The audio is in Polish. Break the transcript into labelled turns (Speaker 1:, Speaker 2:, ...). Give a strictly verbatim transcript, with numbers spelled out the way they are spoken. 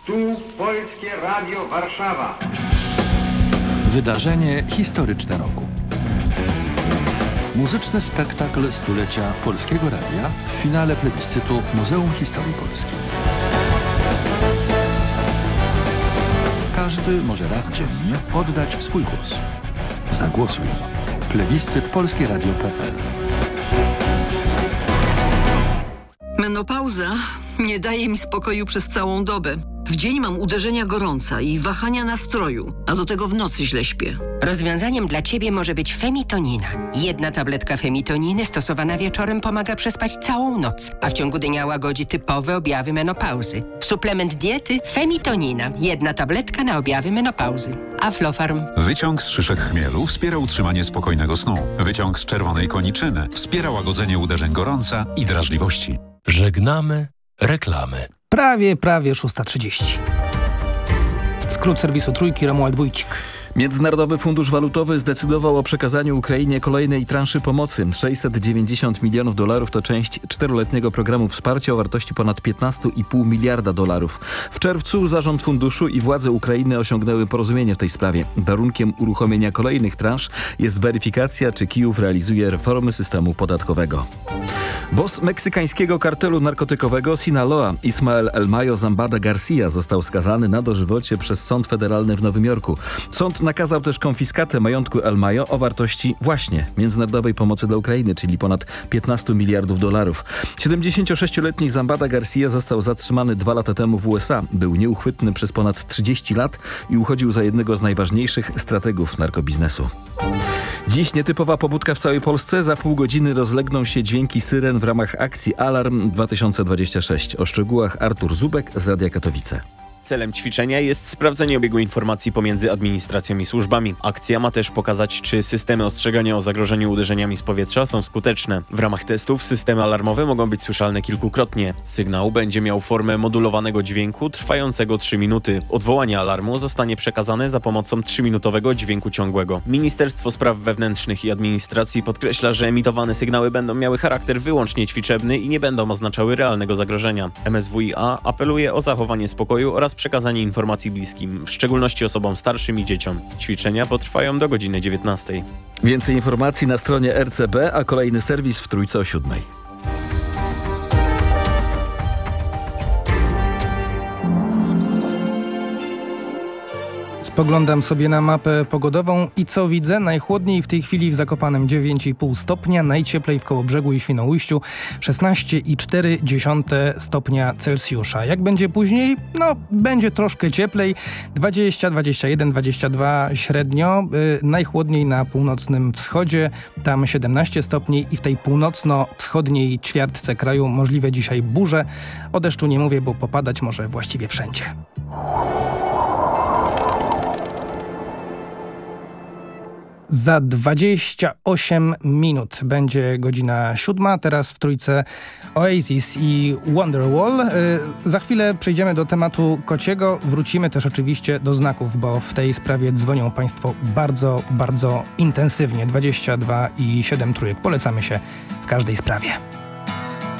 Speaker 1: Tu Polskie Radio Warszawa.
Speaker 2: Wydarzenie historyczne roku. Muzyczny spektakl stulecia Polskiego Radia w finale plebiscytu Muzeum Historii Polski. Każdy może raz dziennie oddać swój głos. Zagłosuj. Plebiscyt polskie radio kropka pe el.
Speaker 3: Menopauza nie daje mi spokoju przez całą dobę. W dzień mam uderzenia gorąca i wahania nastroju, a do tego w nocy źle śpię.
Speaker 4: Rozwiązaniem dla Ciebie może być Femitonina. Jedna tabletka Femitoniny stosowana wieczorem pomaga przespać całą noc, a w ciągu dnia łagodzi typowe objawy menopauzy. Suplement diety Femitonina. Jedna tabletka na objawy menopauzy. Aflofarm.
Speaker 5: Wyciąg z szyszek chmielu wspiera utrzymanie spokojnego snu. Wyciąg z czerwonej koniczyny wspiera łagodzenie uderzeń gorąca i drażliwości.
Speaker 6: Żegnamy reklamy.
Speaker 7: Prawie, prawie szósta trzydzieści. Skrót serwisu Trójki, Romuald Wójcik.
Speaker 8: Międzynarodowy Fundusz Walutowy zdecydował o przekazaniu Ukrainie kolejnej transzy pomocy. sześćset dziewięćdziesiąt milionów dolarów to część czteroletniego programu wsparcia o wartości ponad piętnaście i pół miliarda dolarów. W czerwcu zarząd funduszu i władze Ukrainy osiągnęły porozumienie w tej sprawie. Warunkiem uruchomienia kolejnych transz jest weryfikacja, czy Kijów realizuje reformy systemu podatkowego. Boss meksykańskiego kartelu narkotykowego Sinaloa, Ismael El Mayo Zambada Garcia, został skazany na dożywocie przez sąd federalny w Nowym Jorku. Sąd nakazał też konfiskatę majątku El Mayo o wartości właśnie międzynarodowej pomocy dla Ukrainy, czyli ponad piętnaście miliardów dolarów. siedemdziesięciosześcioletni Zambada Garcia został zatrzymany dwa lata temu w U S A. Był nieuchwytny przez ponad trzydzieści lat i uchodził za jednego z najważniejszych strategów narkobiznesu. Dziś nietypowa pobudka w całej Polsce. Za pół godziny rozlegną się dźwięki syren w ramach akcji Alarm dwa tysiące dwadzieścia sześć. O szczegółach Artur Zubek z Radia Katowice.
Speaker 9: Celem ćwiczenia jest sprawdzenie obiegu informacji pomiędzy administracją i służbami. Akcja ma też pokazać, czy systemy ostrzegania o zagrożeniu uderzeniami z powietrza są skuteczne. W ramach testów systemy alarmowe mogą być słyszalne kilkukrotnie. Sygnał będzie miał formę modulowanego dźwięku trwającego trzy minuty. Odwołanie alarmu zostanie przekazane za pomocą trzyminutowego dźwięku ciągłego. Ministerstwo Spraw Wewnętrznych i Administracji podkreśla, że emitowane sygnały będą miały charakter wyłącznie ćwiczebny i nie będą oznaczały realnego zagrożenia. M S W i A apeluje o zachowanie spokoju oraz przekazanie informacji bliskim, w szczególności osobom starszym i dzieciom. Ćwiczenia potrwają do godziny dziewiętnastej.
Speaker 8: Więcej informacji na stronie R C B, a kolejny serwis w Trójce o siódmej.
Speaker 7: Spoglądam sobie na mapę pogodową i co widzę? Najchłodniej w tej chwili w Zakopanem dziewięć i pół stopnia, najcieplej w Kołobrzegu i Świnoujściu szesnaście i cztery dziesiąte stopnia Celsjusza. Jak będzie później? No, będzie troszkę cieplej, dwadzieścia, dwadzieścia jeden, dwadzieścia dwa średnio. Yy, najchłodniej na północnym wschodzie, tam siedemnaście stopni i w tej północno-wschodniej ćwiartce kraju możliwe dzisiaj burze. O deszczu nie mówię, bo popadać może właściwie wszędzie. Za dwadzieścia osiem minut będzie godzina siódma, teraz w Trójce Oasis i Wonderwall. Yy, za chwilę przejdziemy do tematu kociego, wrócimy też oczywiście do znaków, bo w tej sprawie dzwonią Państwo bardzo, bardzo intensywnie. dwadzieścia dwa i siedem trójek. Polecamy się w każdej sprawie.